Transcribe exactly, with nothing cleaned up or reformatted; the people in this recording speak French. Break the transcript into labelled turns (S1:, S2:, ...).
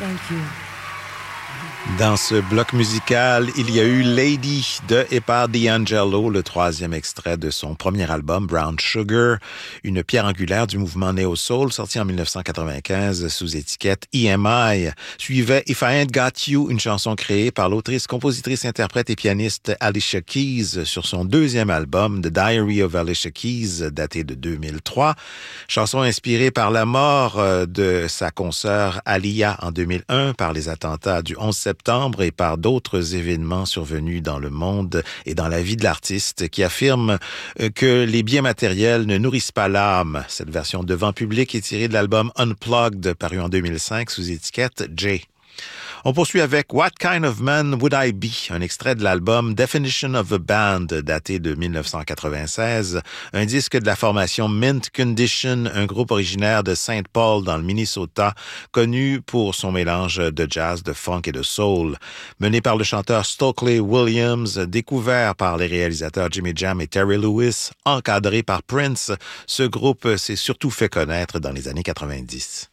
S1: Thank you.
S2: Dans ce bloc musical, il y a eu Lady de et par D'Angelo, le troisième extrait de son premier album, Brown Sugar, une pierre angulaire du mouvement Neo-Soul, sorti en dix-neuf cent quatre-vingt-quinze sous étiquette E M I. Suivait If I Ain't Got You, une chanson créée par l'autrice, compositrice, interprète et pianiste Alicia Keys sur son deuxième album, The Diary of Alicia Keys, daté de deux mille trois. Chanson inspirée par la mort de sa consoeur Aaliyah en deux mille un, par les attentats du onze septembre et par d'autres événements survenus dans le monde et dans la vie de l'artiste, qui affirme que les biens matériels ne nourrissent pas l'âme. Cette version devant public est tirée de l'album Unplugged, paru en deux mille cinq sous étiquette J. On poursuit avec What Kind of Man Would I Be, un extrait de l'album Definition of a Band, daté de dix-neuf cent quatre-vingt-seize, un disque de la formation Mint Condition, un groupe originaire de Saint Paul dans le Minnesota, connu pour son mélange de jazz, de funk et de soul. Mené par le chanteur Stokely Williams, découvert par les réalisateurs Jimmy Jam et Terry Lewis, encadré par Prince, ce groupe s'est surtout fait connaître dans les années quatre-vingt-dix.